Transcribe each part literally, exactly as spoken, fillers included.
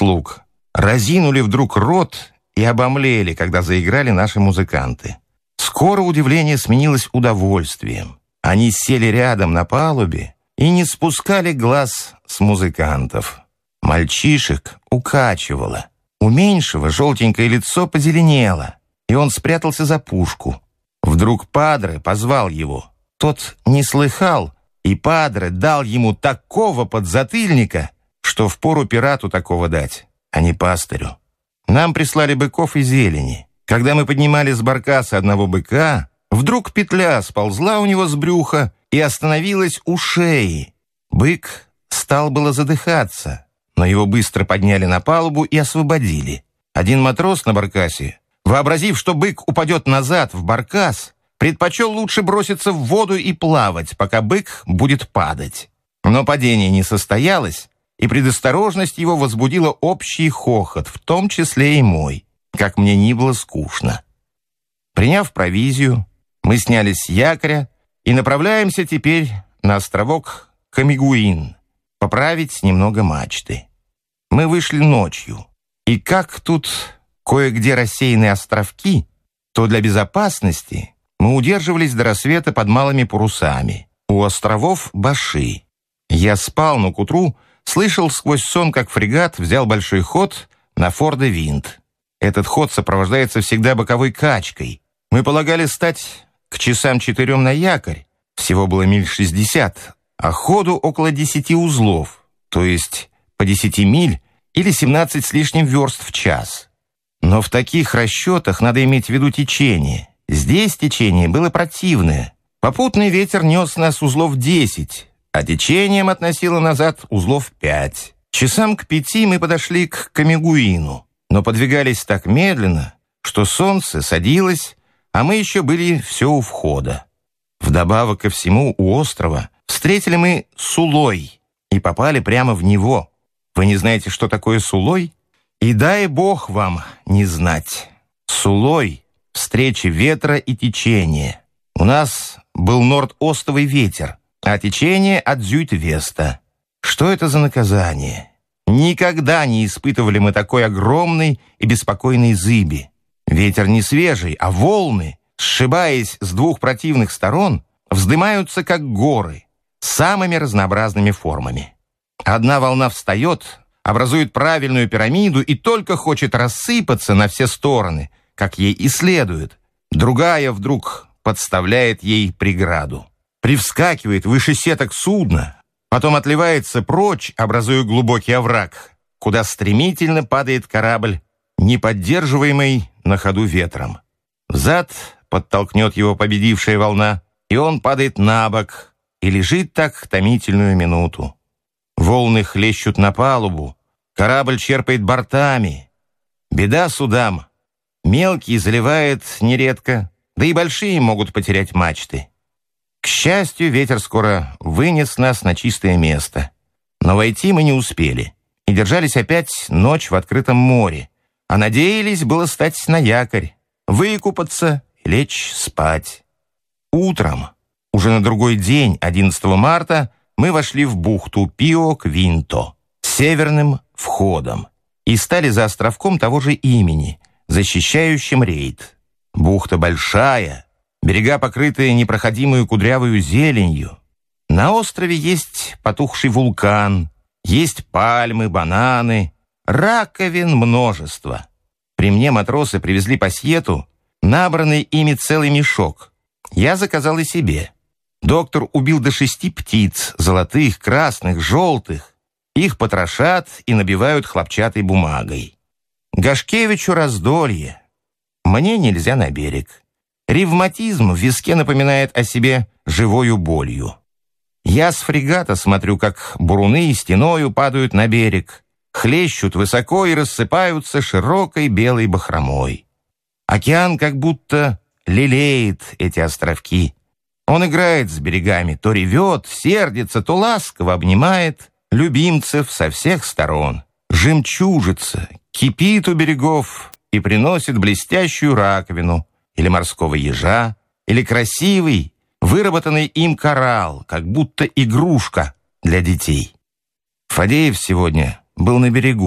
слуг разинули вдруг рот и обомлели, когда заиграли наши музыканты. Скоро удивление сменилось удовольствием. Они сели рядом на палубе и не спускали глаз с музыкантов. Мальчишек укачивало. У меньшего желтенькое лицо позеленело, и он спрятался за пушку. Вдруг падре позвал его. Тот не слыхал, и падре дал ему такого подзатыльника, что впору пирату такого дать, а не пастырю. Нам прислали быков и зелени. Когда мы поднимали с баркаса одного быка, вдруг петля сползла у него с брюха и остановилась у шеи. Бык стал было задыхаться, но его быстро подняли на палубу и освободили. Один матрос на баркасе, вообразив, что бык упадет назад в баркас, предпочел лучше броситься в воду и плавать, пока бык будет падать. Но падение не состоялось, и предосторожность его возбудила общий хохот, в том числе и мой, как мне ни было скучно. Приняв провизию, мы снялись с якоря и направляемся теперь на островок Камигуин, поправить немного мачты. Мы вышли ночью, и как тут кое-где рассеяны островки, то для безопасности мы удерживались до рассвета под малыми парусами. У островов Баши. Я спал, но к утру слышал сквозь сон, как фрегат взял большой ход на Фор-де-Винт. Этот ход сопровождается всегда боковой качкой. Мы полагали стать к часам четырем на якорь, всего было миль шестьдесят, а ходу около десяти узлов, то есть по десяти миль или семнадцать с лишним верст в час. Но в таких расчетах надо иметь в виду течение. Здесь течение было противное. Попутный ветер нес нас узлов десять, а течением относило назад узлов пять. Часам к пяти мы подошли к Камигуину, но подвигались так медленно, что солнце садилось, а мы еще были все у входа. Вдобавок ко всему у острова встретили мы Сулой и попали прямо в него. Вы не знаете, что такое Сулой? И дай Бог вам не знать. Сулой — встреча ветра и течения. У нас был норд-остовый ветер, а течение от Зюйт-Веста. Что это за наказание? Никогда не испытывали мы такой огромной и беспокойной зыби. Ветер не свежий, а волны, сшибаясь с двух противных сторон, вздымаются как горы, самыми разнообразными формами. Одна волна встает, образует правильную пирамиду и только хочет рассыпаться на все стороны, как ей и следует. Другая вдруг подставляет ей преграду. Привскакивает выше сеток судна, потом отливается прочь, образуя глубокий овраг, куда стремительно падает корабль, не поддерживаемый на ходу ветром. Взад подтолкнет его победившая волна, и он падает на бок и лежит так томительную минуту. Волны хлещут на палубу, корабль черпает бортами. Беда судам. Мелкие заливает нередко, да и большие могут потерять мачты. К счастью, ветер скоро вынес нас на чистое место. Но войти мы не успели и держались опять ночь в открытом море, а надеялись было стать на якорь, выкупаться и лечь спать. Утром, уже на другой день, одиннадцатого марта, мы вошли в бухту Пио-Квинто северным входом и стали за островком того же имени, защищающим рейд. Бухта большая, берега покрытые непроходимую кудрявую зеленью. На острове есть потухший вулкан, есть пальмы, бананы, раковин множество. При мне матросы привезли пасьету, набранный ими целый мешок. Я заказал и себе. Доктор убил до шести птиц, золотых, красных, желтых. Их потрошат и набивают хлопчатой бумагой. Гашкевичу раздолье. Мне нельзя на берег. Ревматизм в виске напоминает о себе живою болью. Я с фрегата смотрю, как буруны стеною падают на берег, хлещут высоко и рассыпаются широкой белой бахромой. Океан как будто лелеет эти островки. Он играет с берегами, то ревет, сердится, то ласково обнимает любимцев со всех сторон. Жемчужится, кипит у берегов и приносит блестящую раковину или морского ежа, или красивый, выработанный им коралл, как будто игрушка для детей. Фадеев сегодня был на берегу.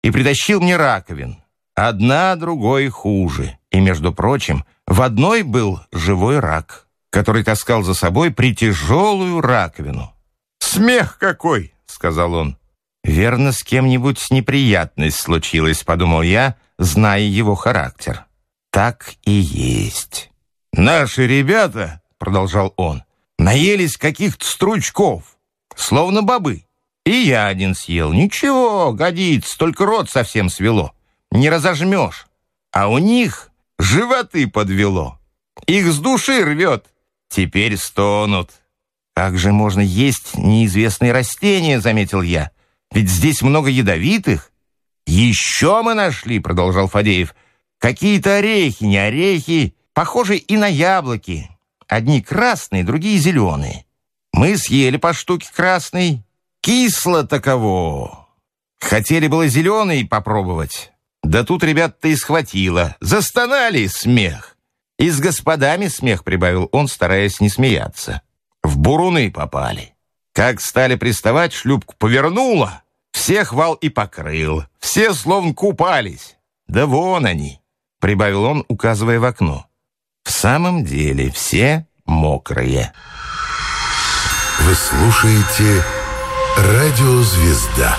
и притащил мне раковин. Одна другой хуже. И, между прочим, в одной был живой рак, который таскал за собой притяжелую раковину. «Смех какой!» — сказал он. «Верно, с кем-нибудь неприятность случилась», — подумал я, зная его характер. Так и есть. «Наши ребята, — продолжал он, — наелись каких-то стручков, словно бобы. И я один съел. Ничего, годится, только рот совсем свело. Не разожмешь. А у них животы подвело. Их с души рвет. Теперь стонут». «Как же можно есть неизвестные растения?» — заметил я. «Ведь здесь много ядовитых». «Еще мы нашли, — продолжал Фадеев, — какие-то орехи, не орехи, похожие и на яблоки. Одни красные, другие зеленые. Мы съели по штуке красной. Кисло таково. Хотели было зеленый попробовать. Да тут ребят-то и схватило. Застонали, смех. И с господами смех, — прибавил он, стараясь не смеяться. В буруны попали. Как стали приставать, шлюпку повернуло, всех вал и покрыл. Все словно купались. Да вон они, — прибавил он, указывая в окно. В самом деле все мокрые. Вы слушаете «Радио Звезда».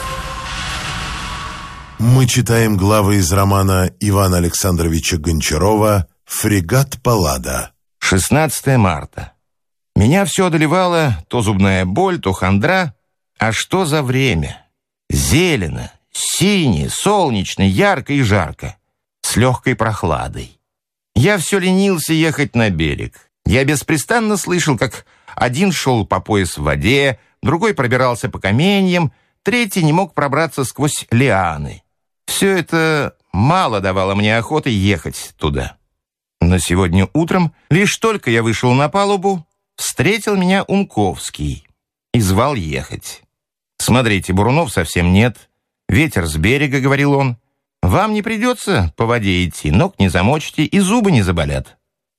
Мы читаем главы из романа Ивана Александровича Гончарова «Фрегат Паллада». шестнадцатое марта. Меня все одолевало то зубная боль, то хандра. А что за время? Зелено, синее, солнечно, ярко и жарко, с легкой прохладой. Я все ленился ехать на берег. Я беспрестанно слышал, как один шел по пояс в воде, другой пробирался по каменьям, третий не мог пробраться сквозь лианы. Все это мало давало мне охоты ехать туда. Но сегодня утром, лишь только я вышел на палубу, встретил меня Унковский и звал ехать. «Смотрите, бурунов совсем нет. Ветер с берега, — говорил он. Вам не придется по воде идти, ног не замочите и зубы не заболят».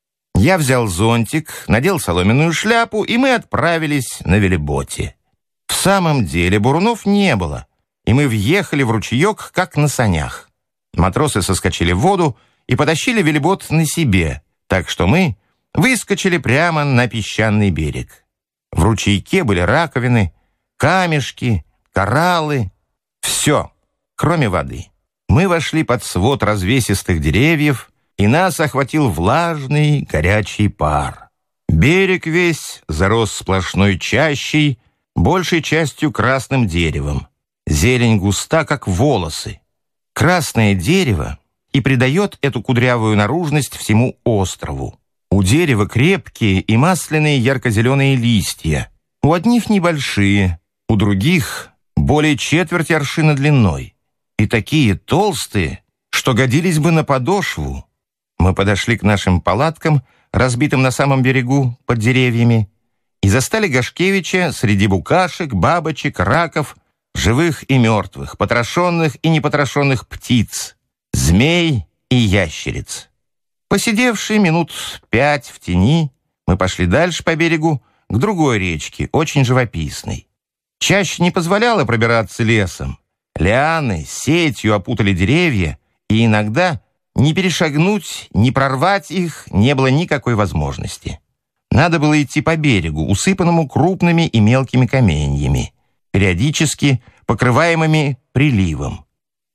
Я взял зонтик, надел соломенную шляпу, и мы отправились на велиботе. В самом деле бурунов не было, и мы въехали в ручеек, как на санях. Матросы соскочили в воду и потащили велибот на себе, так что мы выскочили прямо на песчаный берег. В ручейке были раковины, камешки, кораллы. Все, кроме воды. Мы вошли под свод развесистых деревьев, и нас охватил влажный горячий пар. Берег весь зарос сплошной чащей, большей частью красным деревом. Зелень густа, как волосы. Красное дерево и придает эту кудрявую наружность всему острову. У дерева крепкие и масляные ярко-зеленые листья. У одних небольшие, у других более четверти аршина длиной. И такие толстые, что годились бы на подошву. Мы подошли к нашим палаткам, разбитым на самом берегу под деревьями, и застали Гашкевича среди букашек, бабочек, раков, живых и мертвых, потрошенных и непотрошенных птиц, змей и ящериц. Посидевшие минут пять в тени, мы пошли дальше по берегу к другой речке, очень живописной. Чаще не позволяла пробираться лесом. Лианы сетью опутали деревья, и иногда ни перешагнуть, ни прорвать их не было никакой возможности. Надо было идти по берегу, усыпанному крупными и мелкими каменьями, периодически покрываемыми приливом.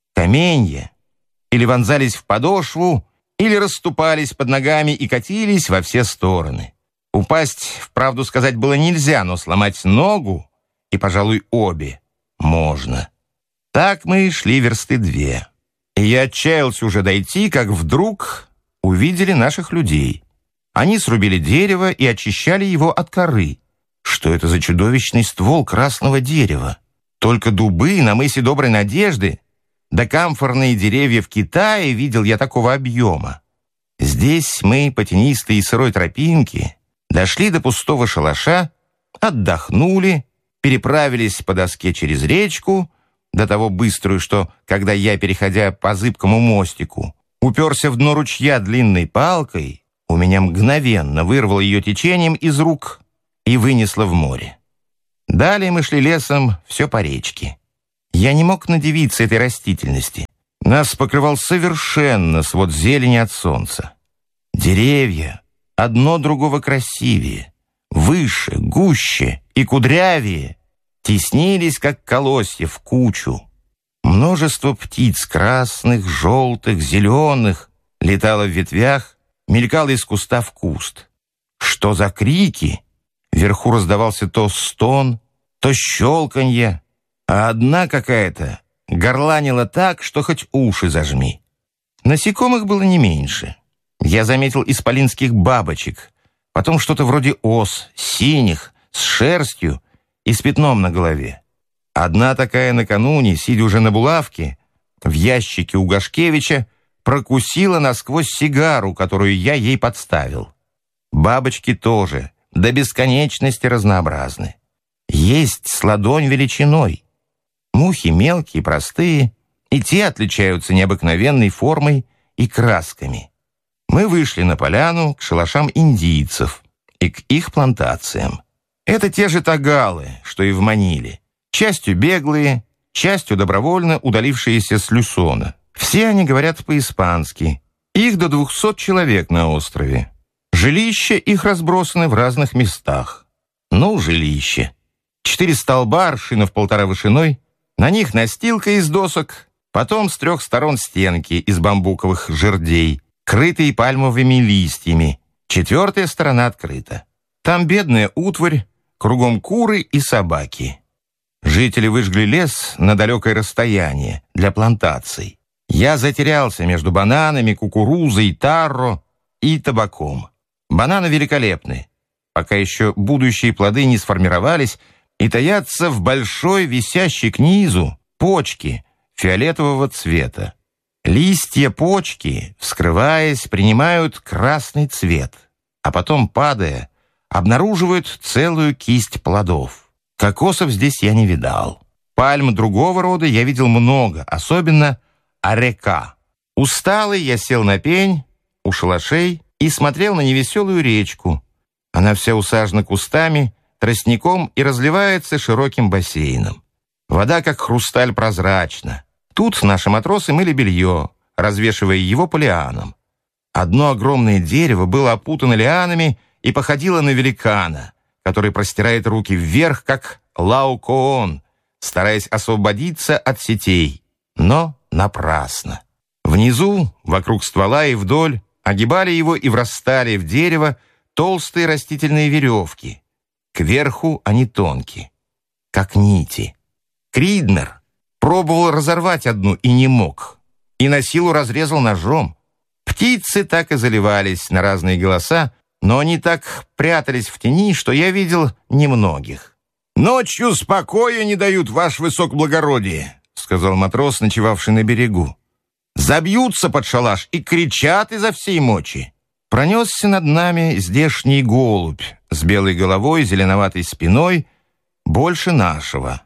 Каменья или вонзались в подошву, или расступались под ногами и катились во все стороны. Упасть, вправду сказать, было нельзя, но сломать ногу, и, пожалуй, обе, можно. Так мы шли версты две. И я отчаялся уже дойти, как вдруг увидели наших людей. Они срубили дерево и очищали его от коры. Что это за чудовищный ствол красного дерева? Только дубы на мысе Доброй Надежды, да камфорные деревья в Китае видел я такого объема. Здесь мы по тенистой и сырой тропинке дошли до пустого шалаша, отдохнули, переправились по доске через речку, до того быструю, что, когда я, переходя по зыбкому мостику, уперся в дно ручья длинной палкой, у меня мгновенно вырвало ее течением из рук и вынесло в море. Далее мы шли лесом все по речке. Я не мог надивиться этой растительности. Нас покрывал совершенно свод зелени от солнца. Деревья одно другого красивее, выше, гуще и кудрявее, теснились, как колосья, в кучу. Множество птиц красных, желтых, зеленых летало в ветвях, мелькало из куста в куст. Что за крики? Вверху раздавался то стон, то щелканье, а одна какая-то горланила так, что хоть уши зажми. Насекомых было не меньше. Я заметил исполинских бабочек, потом что-то вроде ос, синих, с шерстью и с пятном на голове. Одна такая накануне, сидя уже на булавке, в ящике у Гашкевича, прокусила насквозь сигару, которую я ей подставил. Бабочки тоже до бесконечности разнообразны. Есть с ладонь величиной. Мухи мелкие, простые, и те отличаются необыкновенной формой и красками. Мы вышли на поляну к шалашам индийцев и к их плантациям. Это те же тагалы, что и в Маниле. Частью беглые, частью добровольно удалившиеся с Люсона. Все они говорят по-испански. Их до двухсот человек на острове. Жилища их разбросаны в разных местах. Ну, жилище. Четыре столба, аршина в полтора вышиной, на них настилка из досок, потом с трех сторон стенки из бамбуковых жердей, крытые пальмовыми листьями. Четвертая сторона открыта. Там бедная утварь, кругом куры и собаки. Жители выжгли лес на далекое расстояние для плантаций. Я затерялся между бананами, кукурузой, тарро и табаком. Бананы великолепны, пока еще будущие плоды не сформировались и таятся в большой, висящей к низу, почке фиолетового цвета. Листья почки, вскрываясь, принимают красный цвет, а потом, падая, обнаруживают целую кисть плодов. Кокосов здесь я не видал. Пальм другого рода я видел много, особенно арека. Усталый я сел на пень у шалашей и смотрел на невеселую речку. Она вся усажена кустами, тростником и разливается широким бассейном. Вода, как хрусталь, прозрачна. Тут наши матросы мыли белье, развешивая его по лианам. Одно огромное дерево было опутано лианами и походило на великана, который простирает руки вверх, как Лаокоон, стараясь освободиться от сетей, но напрасно. Внизу, вокруг ствола и вдоль, огибали его и врастали в дерево толстые растительные веревки. Кверху они тонкие, как нити. Криднер пробовал разорвать одну и не мог, и на силу разрезал ножом. Птицы так и заливались на разные голоса, но они так прятались в тени, что я видел немногих. «Ночью спокоя не дают, ваше высокоблагородие», — сказал матрос, ночевавший на берегу. «Забьются под шалаш и кричат изо всей мочи». Пронесся над нами здешний голубь с белой головой, зеленоватой спиной, больше нашего.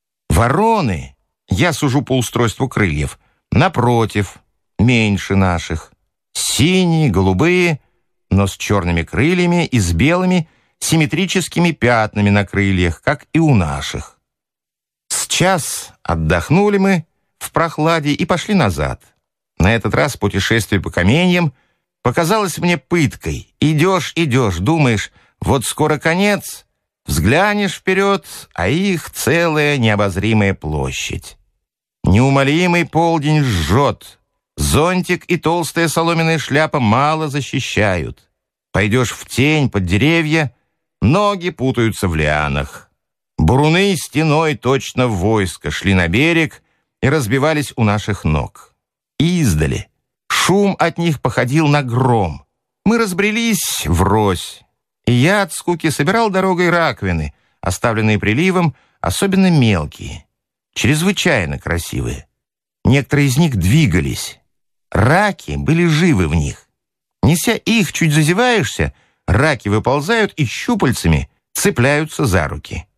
Вороны, я сужу по устройству крыльев, напротив, меньше наших. Синие, голубые, но с черными крыльями и с белыми симметрическими пятнами на крыльях, как и у наших. С час отдохнули мы в прохладе и пошли назад. На этот раз путешествие по каменьям показалось мне пыткой. Идешь, идешь, думаешь, вот скоро конец, взглянешь вперед, а их целая необозримая площадь. Неумолимый полдень жжет. Зонтик и толстая соломенная шляпа мало защищают. Пойдешь в тень под деревья, ноги путаются в лианах. Буруны стеной точно в войско шли на берег и разбивались у наших ног. Издали шум от них походил на гром. Мы разбрелись врозь, и я от скуки собирал дорогой раковины, оставленные приливом, особенно мелкие, чрезвычайно красивые. Некоторые из них двигались. Раки были живы в них. Неся их, чуть зазеваешься, раки выползают и щупальцами цепляются за руки.